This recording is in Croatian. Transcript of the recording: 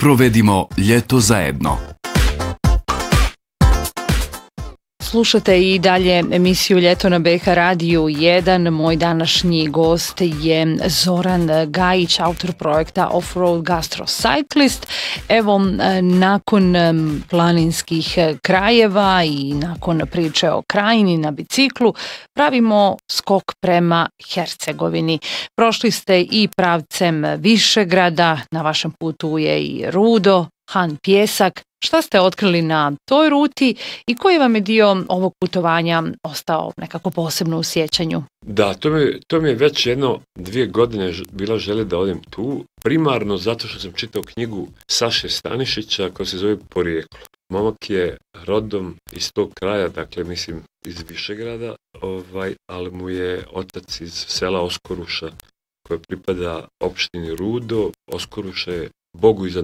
Provedimo ljeto zajedno. Slušate i dalje emisiju Ljeto na BH Radiju 1. Moj današnji gost je Zoran Gajić, autor projekta Offroad Gastrocyclist. Evo, nakon planinskih krajeva i nakon priče o Krajini na biciklu, pravimo skok prema Hercegovini. Prošli ste i pravcem Višegrada, na vašem putu je i Rudo, Han Pjesak. Šta ste otkrili na toj ruti i koji vam je dio ovog putovanja ostao nekako posebno u sjećanju? Da, to mi je već 1-2 godine bila želja da odem tu, primarno zato što sam čitao knjigu Saše Stanišića koja se zove Porijeklo. Momak je rodom iz tog kraja, dakle mislim iz Višegrada, ali mu je otac iz sela Oskoruša koje pripada opštini Rudo. Oskoruša je Bogu iza